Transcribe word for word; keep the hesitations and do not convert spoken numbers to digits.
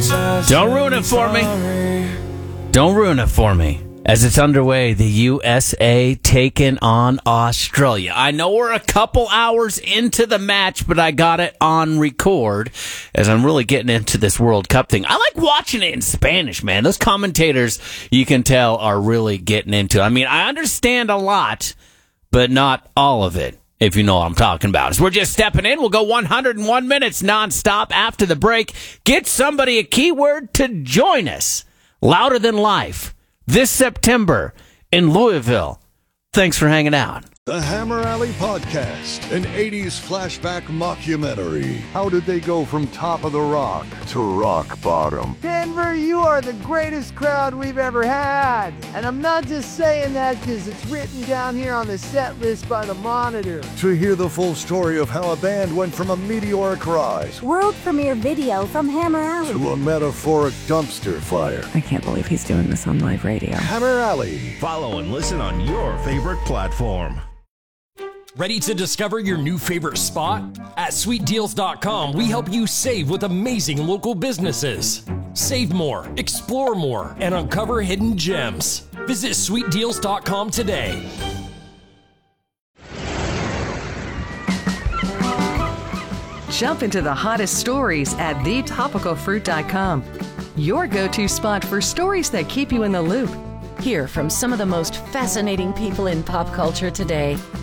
Don't ruin it for me. Don't ruin it for me. As it's underway, the U S A taking on Australia. I know we're a couple hours into the match, but I got it on record as I'm really getting into this World Cup thing. I like watching it in Spanish, man. Those commentators, you can tell, are really getting into it. I mean, I understand a lot, but not all of it, if you know what I'm talking about. As we're just stepping in, we'll go one hundred one minutes nonstop after the break. Get somebody a keyword to join us. Louder Than Life. This September in Louisville. Thanks for hanging out. The Hammer Alley Podcast, an eighties flashback mockumentary. How did they go from top of the rock to rock bottom? Denver, you are the greatest crowd we've ever had. And I'm not just saying that because it's written down here on the set list by the Monitor. To hear the full story of how a band went from a meteoric rise, world premiere video from Hammer Alley, to a metaphoric dumpster fire. I can't believe he's doing this on live radio. Hammer Alley. Follow and listen on your favorite platform. Ready to discover your new favorite spot? At sweet deals dot com, we help you save with amazing local businesses. Save more, explore more, and uncover hidden gems. Visit sweet deals dot com today. Jump into the hottest stories at the topical fruit dot com. Your go-to spot for stories that keep you in the loop. Hear from some of the most fascinating people in pop culture today.